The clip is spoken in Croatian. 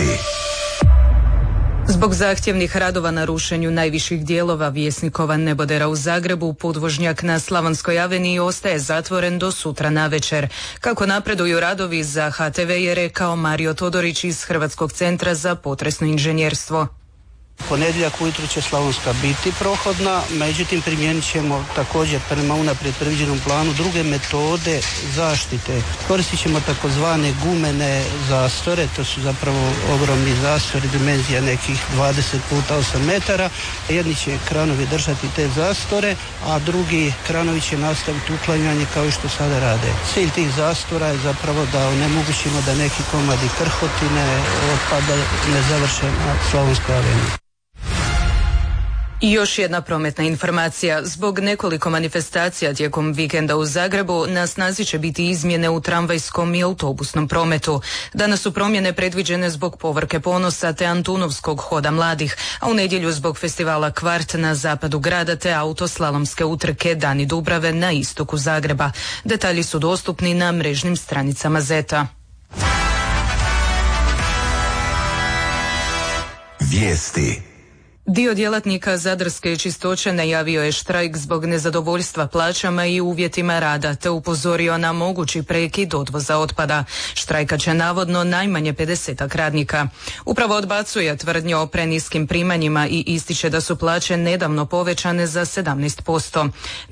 Zbog zahtjevnih radova na rušenju najviših dijelova Vjesnikova nebodera u Zagrebu, podvožnjak na Slavonskoj aveniji ostaje zatvoren do sutra navečer. Kako napreduju radovi za HTV je rekao Mario Todorić iz Hrvatskog centra za potresno inženjerstvo. Ponedjeljak ujutro će Slavonska biti prohodna, međutim primijenit ćemo također prema unaprijed predviđenom planu druge metode zaštite. Koristit ćemo takozvane gumene zastore, to su zapravo ogromni zastori, dimenzija nekih 20 puta 8 metara. Jedni će kranovi držati te zastore, a drugi kranovi će nastaviti uklanjanje kao što sada rade. Cilj tih zastora je zapravo da onemogućimo da neki komadi krhotine otpada ne završe na Slavonskoj aveniji. I još jedna prometna informacija. Zbog nekoliko manifestacija tijekom vikenda u Zagrebu na snazi će biti izmjene u tramvajskom i autobusnom prometu. Danas su promjene predviđene zbog Povorke ponosa te Antunovskog hoda mladih, a u nedjelju zbog festivala Kvart na zapadu grada te autoslalomske utrke Dani Dubrave na istoku Zagreba. Detalji su dostupni na mrežnim stranicama Zeta. Vijesti. Dio djelatnika Zadarske čistoće najavio je štrajk zbog nezadovoljstva plaćama i uvjetima rada, te upozorio na mogući prekid odvoza otpada. Štrajka će navodno najmanje 50 radnika. Upravo odbacuje tvrdnju o preniskim primanjima i ističe da su plaće nedavno povećane za 17%.